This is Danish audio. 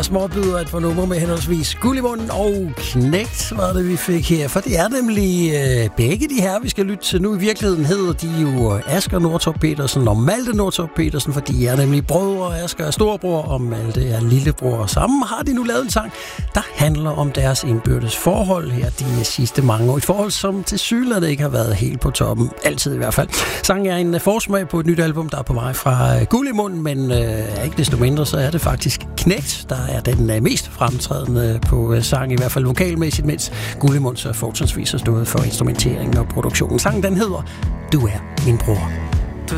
småbyder et par numre med henholdsvis Guld i munden og Knægt, var det, vi fik her. For det er nemlig begge de her, vi skal lytte til nu. I virkeligheden hedder de jo Asger Nortorp Petersen og Malte Nortorp Petersen, for de er nemlig brødre. Asger er storebror, og Malte er lillebror. Sammen har de nu lavet en sang, der handler om deres indbyrdes forhold her de sidste mange år. Et forhold, som til synligheden ikke har været helt på toppen. Altid i hvert fald. Sangen er en forsmag på et nyt album, der er på vej fra Guld i munden, men ikke desto mindre, så er det faktisk Knægt, der er den mest fremtrædende på sang, i hvert fald vokalmæssigt, mens Guld i munden så fortrinsvis har stået for instrumenteringen og produktionen. Sangen, den hedder Du er min bror.